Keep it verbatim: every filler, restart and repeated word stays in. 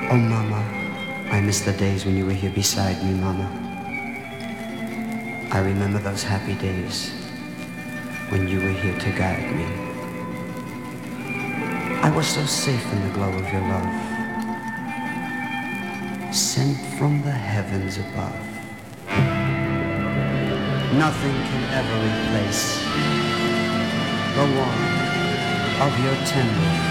Oh, Mama, I miss the days when you were here beside me, Mama. I remember those happy days when you were here to guide me. I was so safe in the glow of your love, sent from the heavens above. Nothing can ever replace the warmth of your tender